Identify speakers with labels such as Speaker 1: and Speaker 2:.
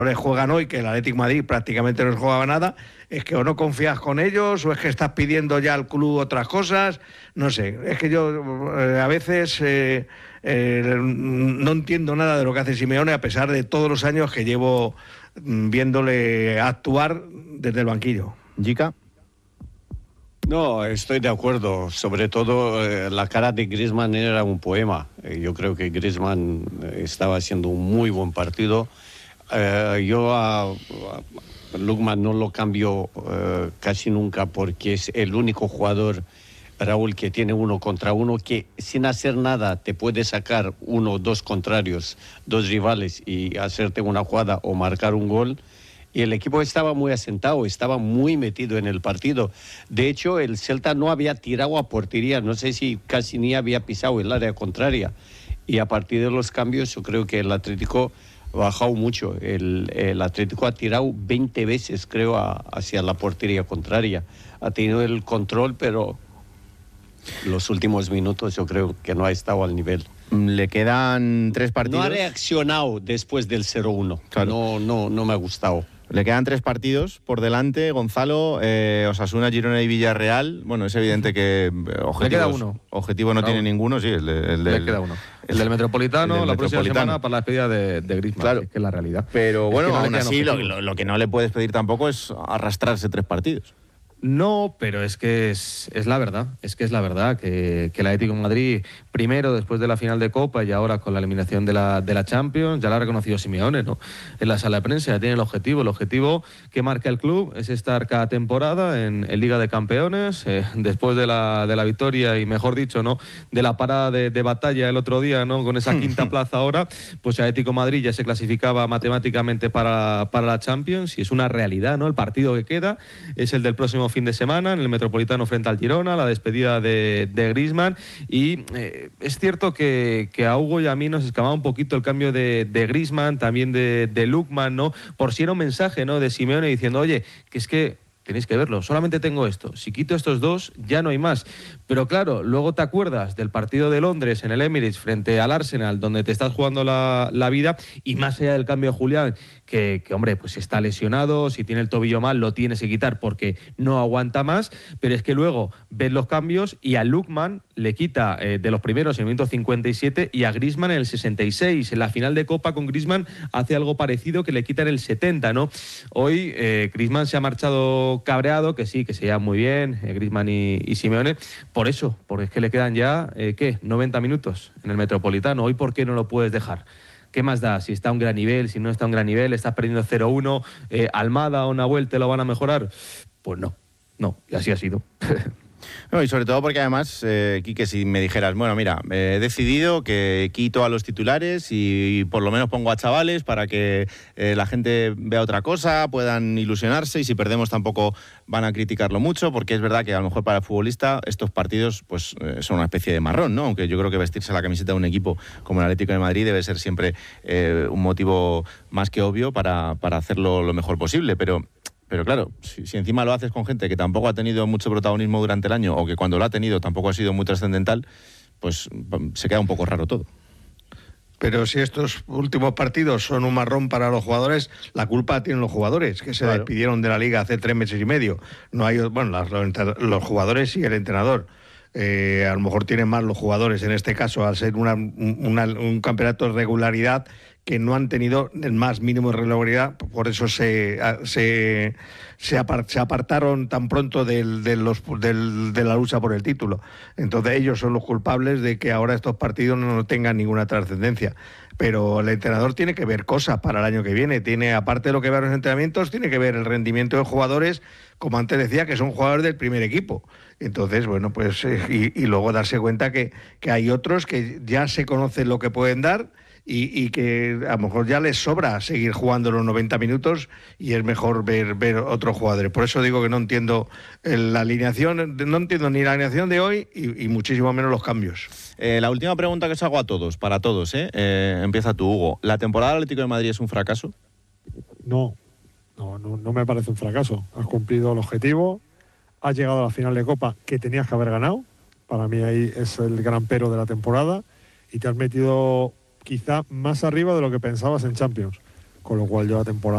Speaker 1: juegan hoy, que el Atlético de Madrid prácticamente no jugaba nada, es que o no confías con ellos o es que estás pidiendo ya al club otras cosas, no sé, es que yo a veces no entiendo nada de lo que hace Simeone a pesar de todos los años que llevo viéndole actuar desde el banquillo.
Speaker 2: ¿Jica?
Speaker 3: No, estoy de acuerdo. Sobre todo la cara de Griezmann era un poema. Yo creo que Griezmann estaba haciendo un muy buen partido. Yo a Lookman no lo cambio casi nunca porque es el único jugador, Raúl, que tiene 1 contra 1, que sin hacer nada te puede sacar 1 o 2 contrarios, 2 rivales y hacerte una jugada o marcar un gol. Y el equipo estaba muy asentado, estaba muy metido en el partido. De hecho, el Celta no había tirado a portería, no sé si casi ni había pisado el área contraria. Y a partir de los cambios, yo creo que el Atlético ha bajado mucho. El Atlético ha tirado 20 veces, creo, hacia la portería contraria. Ha tenido el control, pero los últimos minutos yo creo que no ha estado al nivel.
Speaker 2: Le quedan 3 partidos.
Speaker 3: No ha reaccionado después del 0-1. Claro. No me ha gustado.
Speaker 2: Le quedan 3 partidos por delante, Gonzalo, Osasuna, Girona y Villarreal. Bueno, es evidente que objetivo no tiene ninguno, sí,
Speaker 4: le queda uno. El del Metropolitano, la próxima semana para la despedida de Griezmann, claro, que es la realidad.
Speaker 2: Pero bueno, aún así lo que no le puedes pedir tampoco es arrastrarse 3 partidos.
Speaker 4: No, pero es que es la verdad, que el Atlético de Madrid, primero después de la final de Copa y ahora con la eliminación de la Champions, ya lo ha reconocido Simeone, ¿no? En la sala de prensa ya tiene el objetivo que marca el club es estar cada temporada en Liga de Campeones, después de la victoria y mejor dicho, ¿no? De la parada de batalla el otro día, ¿no? Con esa quinta plaza ahora, pues el Atlético de Madrid ya se clasificaba matemáticamente para la Champions y es una realidad, ¿no? El partido que queda es el del próximo fin de semana en el Metropolitano frente al Girona, la despedida de Griezmann y es cierto que a Hugo y a mí nos escamaba un poquito el cambio de Griezmann, también de Lookman, ¿no? Por si era un mensaje, ¿no? De Simeone diciendo, oye, que es que tenéis que verlo, solamente tengo esto, si quito estos 2 ya no hay más, pero claro, luego te acuerdas del partido de Londres en el Emirates frente al Arsenal donde te estás jugando la vida y más allá del cambio de Julián que hombre, pues está lesionado, si tiene el tobillo mal lo tienes que quitar porque no aguanta más, pero es que luego ves los cambios y a Lookman le quita de los primeros en el minuto 57 y a Griezmann en el 66, en la final de Copa con Griezmann hace algo parecido que le quita en el 70, ¿no? Hoy Griezmann se ha marchado cabreado, que sí, que se lleva muy bien Griezmann y Simeone, por eso, porque es que le quedan ya, 90 minutos en el Metropolitano, hoy ¿por qué no lo puedes dejar? ¿Qué más da? Si está a un gran nivel, si no está a un gran nivel, estás perdiendo 0-1, Almada o Nahuel te lo van a mejorar. Pues no, y así ha sido.
Speaker 2: No, y sobre todo porque además, Quique, si me dijeras, bueno, mira, he decidido que quito a los titulares y por lo menos pongo a chavales para que la gente vea otra cosa, puedan ilusionarse y si perdemos tampoco van a criticarlo mucho, porque es verdad que a lo mejor para el futbolista estos partidos pues son una especie de marrón, ¿no? Aunque yo creo que vestirse la camiseta de un equipo como el Atlético de Madrid debe ser siempre un motivo más que obvio para hacerlo lo mejor posible, pero claro, si encima lo haces con gente que tampoco ha tenido mucho protagonismo durante el año o que cuando lo ha tenido tampoco ha sido muy trascendental, pues se queda un poco raro todo.
Speaker 1: Pero si estos últimos partidos son un marrón para los jugadores, la culpa tienen los jugadores, que se despidieron de la Liga hace 3 meses y medio. No hay, bueno, los jugadores y el entrenador. A lo mejor tienen más los jugadores, en este caso, al ser un campeonato de regularidad, que no han tenido el más mínimo de regularidad, por eso se apartaron tan pronto de la lucha por el título. Entonces ellos son los culpables de que ahora estos partidos no tengan ninguna trascendencia. Pero el entrenador tiene que ver cosas para el año que viene. Tiene, aparte de lo que ve a los entrenamientos, tiene que ver el rendimiento de jugadores, como antes decía, que son jugadores del primer equipo. Entonces, bueno, pues y luego darse cuenta que hay otros que ya se conocen lo que pueden dar y que a lo mejor ya les sobra seguir jugando los 90 minutos y es mejor ver otros jugadores. Por eso digo que no entiendo la alineación, no entiendo ni la alineación de hoy y muchísimo menos los cambios.
Speaker 2: La última pregunta que os hago a todos, para todos, empieza tú, Hugo. ¿La temporada del Atlético de Madrid es un fracaso?
Speaker 5: No me parece un fracaso. Has cumplido el objetivo, has llegado a la final de Copa que tenías que haber ganado. Para mí ahí es el gran pero de la temporada y te has metido quizá más arriba de lo que pensabas en Champions, con lo cual yo la temporada